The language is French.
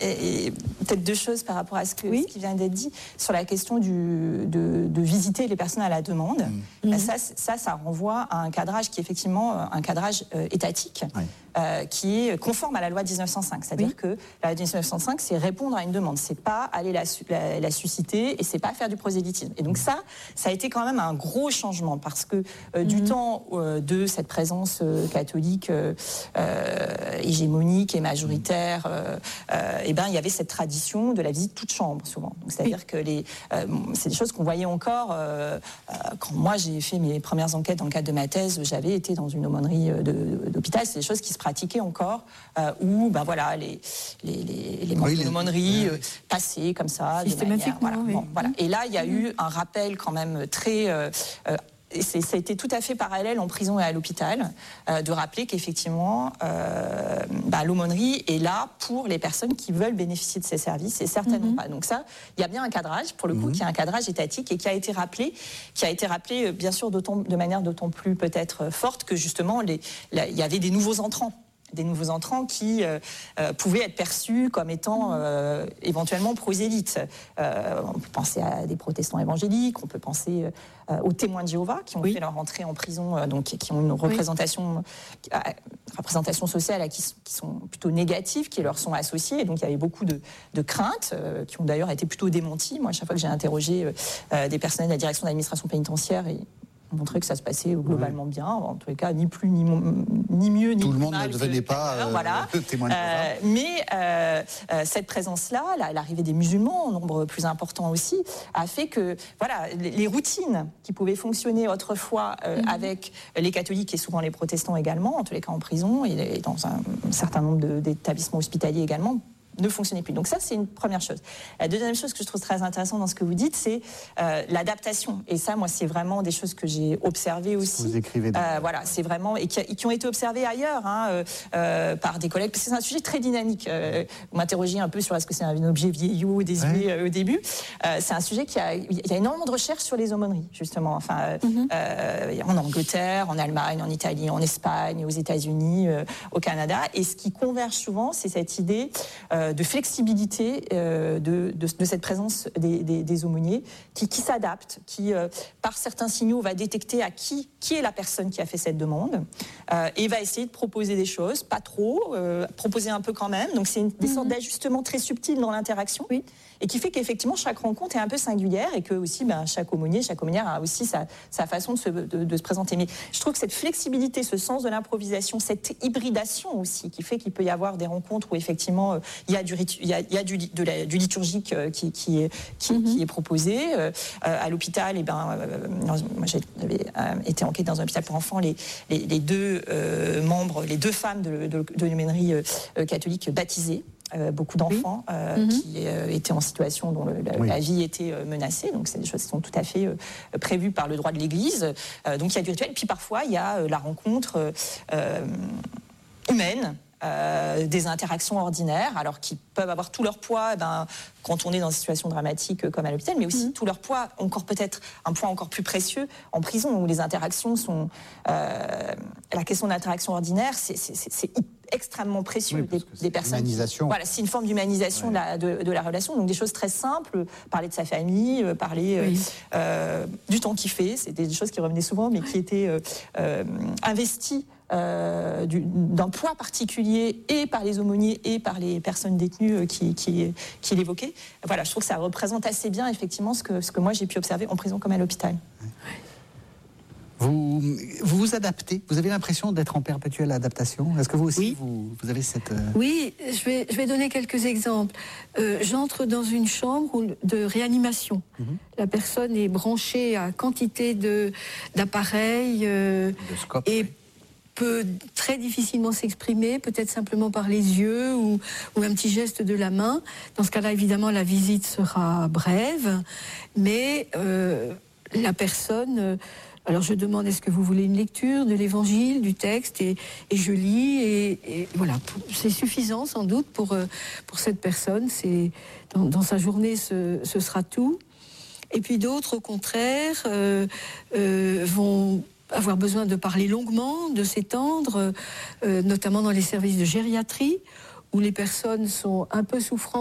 et peut-être deux choses par rapport à ce qui vient d'être dit sur la question de visiter les personnes à la demande. Ça renvoie à un cadrage qui est effectivement un cadrage étatique. Qui est conforme à la loi de 1905. C'est-à-dire que la loi de 1905, c'est répondre à une demande. C'est pas aller la susciter et c'est pas faire du prosélytisme. Et donc ça a été quand même un gros changement parce que du temps de cette présence catholique hégémonique et majoritaire, il y avait cette tradition de la visite toute chambre souvent. Donc c'est-à-dire que c'est des choses qu'on voyait encore quand moi j'ai fait mes premières enquêtes dans le cadre de ma thèse. J'avais été dans une aumônerie d'hôpital. C'est des choses qui se pratiquaient encore où les membres de l'aumônerie passaient comme ça systématiquement. Et là il y a eu un rappel quand même très et ça a été tout à fait parallèle en prison et à l'hôpital, de rappeler qu'effectivement, l'aumônerie est là pour les personnes qui veulent bénéficier de ces services et certainement pas. Donc ça, il y a bien un cadrage, pour le coup, qui est un cadrage étatique et qui a été rappelé bien sûr de manière d'autant plus peut-être forte que justement, il y avait des nouveaux entrants qui pouvaient être perçus comme étant éventuellement prosélytes. On peut penser à des protestants évangéliques, on peut penser aux témoins de Jéhovah qui ont fait leur entrée en prison, donc qui ont une représentation sociale qui sont plutôt négatives, qui leur sont associées. Et donc il y avait beaucoup de craintes qui ont d'ailleurs été plutôt démenties. Moi, à chaque fois que j'ai interrogé des personnels de la direction de l'administration pénitentiaire, montrer que ça se passait globalement bien, en tous les cas, ni plus, ni mieux, ni tout plus le monde mal ne devenait pas témoin de Jéhovah. Mais cette présence-là, l'arrivée des musulmans, en nombre plus important aussi, a fait que les routines qui pouvaient fonctionner autrefois avec les catholiques et souvent les protestants également, en tous les cas en prison et dans un certain nombre d'établissements hospitaliers également, ne fonctionnait plus. Donc ça, c'est une première chose. La deuxième chose que je trouve très intéressante dans ce que vous dites, c'est l'adaptation. Et ça, moi, c'est vraiment des choses que j'ai observées aussi. Vous écrivez. C'est vraiment et qui ont été observées ailleurs par des collègues. Parce que c'est un sujet très dynamique. Vous m'interrogiez un peu sur est-ce que c'est un objet vieillot ou désuet au début. C'est un sujet il y a énormément de recherches sur les aumôneries, justement. En Angleterre, en Allemagne, en Italie, en Espagne, aux États-Unis, au Canada. Et ce qui converge souvent, c'est cette idée de flexibilité de cette présence des aumôniers qui s'adapte, qui par certains signaux va détecter à qui est la personne qui a fait cette demande et va essayer de proposer des choses, pas trop, proposer un peu quand même. Donc c'est des sortes d'ajustements très subtils dans l'interaction et qui fait qu'effectivement chaque rencontre est un peu singulière et que aussi chaque aumônier, chaque aumônière a aussi sa façon de se présenter. Mais je trouve que cette flexibilité, ce sens de l'improvisation, cette hybridation aussi qui fait qu'il peut y avoir des rencontres où effectivement il y a du liturgique qui est proposé. À l'hôpital, moi j'avais été enquêtée dans un hôpital pour enfants, les deux membres, les deux femmes de l'aumônerie catholique baptisées. Beaucoup d'enfants qui étaient en situation dont la vie était menacée. Donc, c'est des choses qui sont tout à fait prévues par le droit de l'Église. Donc, il y a du rituel. Puis, parfois, il y a la rencontre humaine, des interactions ordinaires, alors qui peuvent avoir tout leur poids quand on est dans une situation dramatique comme à l'hôpital, mais aussi tout leur poids, encore peut-être un poids encore plus précieux en prison, où les interactions sont... la question de l'interaction ordinaire, c'est extrêmement précieux des personnes. C'est une forme d'humanisation de la relation, donc des choses très simples, parler de sa famille, parler du temps qu'il fait, c'était des choses qui revenaient souvent, mais qui étaient investies d'un poids particulier et par les aumôniers et par les personnes détenues qui l'évoquaient. Voilà, je trouve que ça représente assez bien effectivement ce que moi j'ai pu observer en prison comme à l'hôpital. Vous vous adaptez? Vous avez l'impression d'être en perpétuelle adaptation? Est-ce que vous aussi, vous avez cette... Oui, je vais donner quelques exemples. J'entre dans une chambre de réanimation. La personne est branchée à quantité d'appareils et peut très difficilement s'exprimer, peut-être simplement par les yeux ou un petit geste de la main. Dans ce cas-là, évidemment, la visite sera brève, mais la personne... Alors je demande, est-ce que vous voulez une lecture de l'évangile, du texte, et je lis, et voilà, c'est suffisant sans doute pour cette personne, c'est dans sa journée ce sera tout. Et puis d'autres, au contraire, vont avoir besoin de parler longuement, de s'étendre, notamment dans les services de gériatrie, où les personnes sont un peu souffrantes